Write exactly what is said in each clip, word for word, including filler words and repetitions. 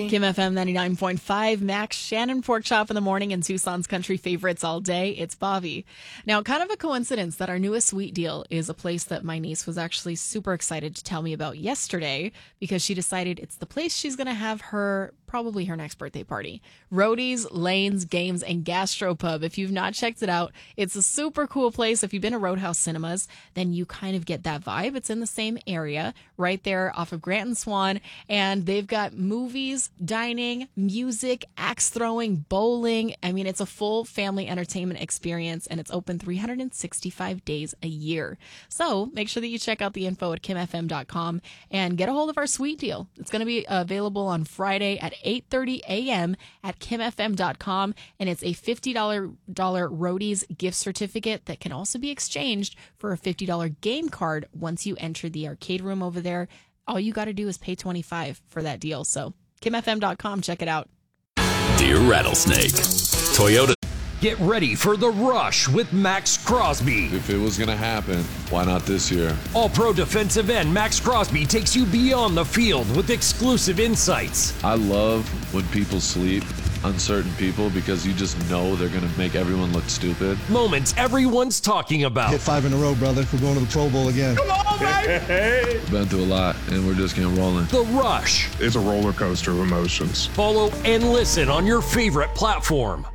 Bobby. Kim F M ninety-nine point five, Max, Shannon Pork Chop in the morning, and Tucson's country favorites all day. It's Bobby. Now, kind of a coincidence that our newest sweet deal is a place that my niece was actually super excited to tell me about yesterday because she decided it's the place she's going to have her, probably her next birthday party. Roadies, Lanes, Games, and Gastropub. If you've not checked it out, it's a super cool place. If you've been to Roadhouse Cinemas, then you kind of get that vibe. It's in the same area, right there off of Grant and Swan, and they've got movies, dining, music, axe throwing, bowling. I mean, it's a full family entertainment experience, and it's open three hundred sixty-five days a year. So make sure that you check out the info at kim f m dot com and get a hold of our sweet deal. It's going to be available on Friday at eight thirty a.m. at kim f m dot com, and it's a fifty dollars Roadies gift certificate that can also be exchanged for a fifty dollars game card once you enter the arcade room over there. All you got to do is pay twenty-five dollars for that deal. So kim f m dot com, check it out. Dear Rattlesnake, Toyota. Get ready for the rush with Max Crosby. If it was going to happen, why not this year? All-pro defensive end Max Crosby takes you beyond the field with exclusive insights. I love when people sleep, uncertain people, because you just know they're going to make everyone look stupid. Moments everyone's talking about. Hit five in a row, brother. We're going to the Pro Bowl again. Come on, baby! Been through a lot, and we're just getting rolling. The Rush. It's a roller coaster of emotions. Follow and listen on your favorite platform.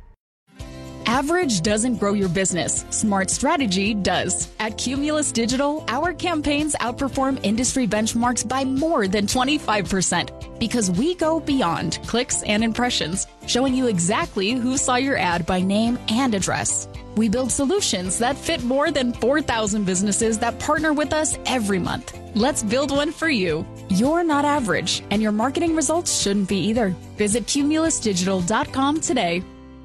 Average doesn't grow your business. Smart strategy does. At Cumulus Digital, our campaigns outperform industry benchmarks by more than twenty-five percent because we go beyond clicks and impressions, showing you exactly who saw your ad by name and address. We build solutions that fit more than four thousand businesses that partner with us every month. Let's build one for you. You're not average, and your marketing results shouldn't be either. Visit cumulus digital dot com today.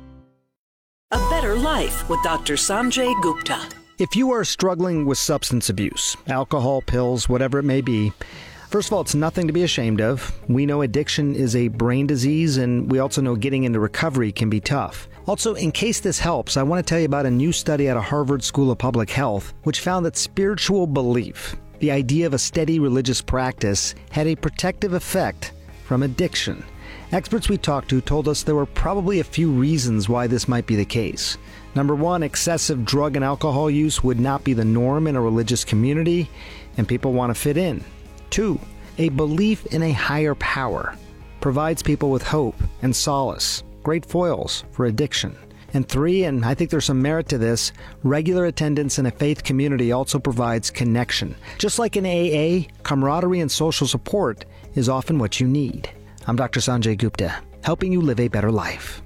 A Better Life with Doctor Sanjay Gupta. If you are struggling with substance abuse, alcohol, pills, whatever it may be, first of all, it's nothing to be ashamed of. We know addiction is a brain disease, and we also know getting into recovery can be tough. Also, in case this helps, I want to tell you about a new study out of Harvard School of Public Health, which found that spiritual belief, the idea of a steady religious practice, had a protective effect from addiction. Experts we talked to told us there were probably a few reasons why this might be the case. Number one, excessive drug and alcohol use would not be the norm in a religious community, and people want to fit in. Two, a belief in a higher power provides people with hope and solace, great foils for addiction. And three, and I think there's some merit to this, regular attendance in a faith community also provides connection. Just like in A A, camaraderie and social support is often what you need. I'm Doctor Sanjay Gupta, helping you live a better life.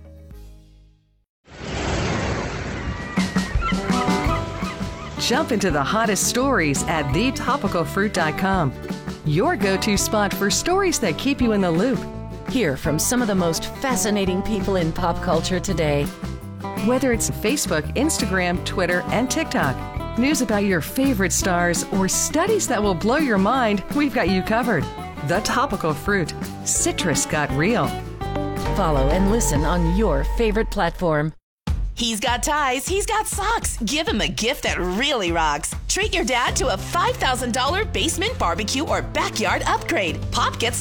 Jump into the hottest stories at the topical fruit dot com. Your go-to spot for stories that keep you in the loop. Hear from some of the most fascinating people in pop culture today. Whether it's Facebook, Instagram, Twitter, and TikTok, news about your favorite stars, or studies that will blow your mind, we've got you covered. The Topical Fruit. Citrus got real. Follow and listen on your favorite platform. He's got ties, he's got socks. Give him a gift that really rocks. Treat your dad to a five thousand dollars basement barbecue or backyard upgrade. Pop gets